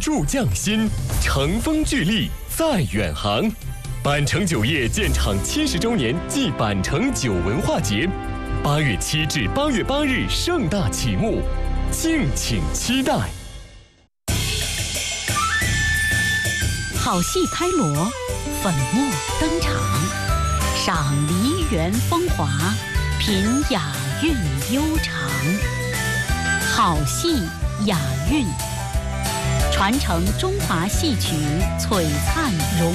铸匠心，乘风聚力在远航。板城酒业建厂70周年暨板城酒文化节，8月7至8月8日盛大启幕，敬请期待。 好戏开锣，粉墨登场，赏梨园风华，品雅韵悠长。好戏雅韵，传承中华戏曲璀璨荣